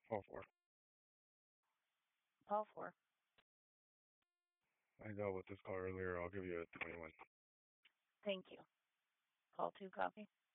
Call 4. Call 4. I dealt with this call earlier. I'll give you a 21. Thank you. Call 2, copy.